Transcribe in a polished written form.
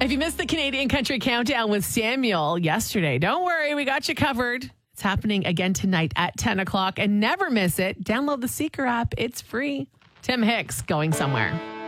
If you missed the Canadian Country Countdown with Samuel yesterday, don't worry, we got you covered. It's happening again tonight at 10 o'clock, and never miss it. Download the Seeker app. It's free. Tim Hicks, Going Somewhere.